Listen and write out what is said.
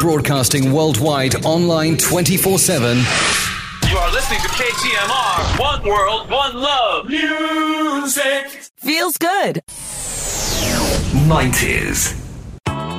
broadcasting worldwide, online 24/7. You are listening to KTMR. One world, one love. Music. Feels good. 90s.